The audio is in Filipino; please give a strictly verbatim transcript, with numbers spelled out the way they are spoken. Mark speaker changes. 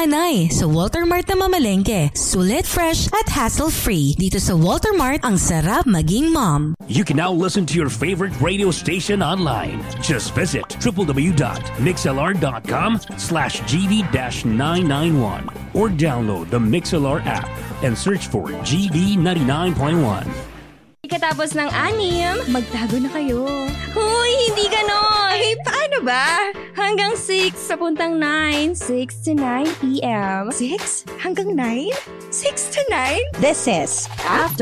Speaker 1: nanay sa Walter Mart na mamalengke. Sulit, fresh at hassle-free. Dito sa Walter Mart, ang sarap maging mom.
Speaker 2: You can now listen to your favorite radio station online. Just visit w w w dot mixlr dot com slash g v nine nine one or download the MixLR app and search for G V ninety-nine point one.
Speaker 3: Katapos ng anim,
Speaker 4: magtago na kayo.
Speaker 3: Huy, hindi ganon!
Speaker 4: Ay, paano ba?
Speaker 3: Hanggang six, papuntang nine, six to nine p m
Speaker 4: six? Hanggang nine? six to nine?
Speaker 5: This is After